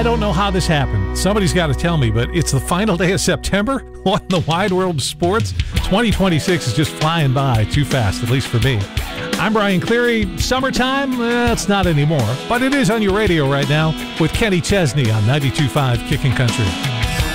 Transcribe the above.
I don't know how this happened. Somebody's got to tell me, but it's the final day of September? What in the wide world of sports? 2026 is just flying by too fast, at least for me. I'm Brian Cleary. Summertime? It's not anymore, but it is on your radio right now with Kenny Chesney on 92.5 Kicking Country.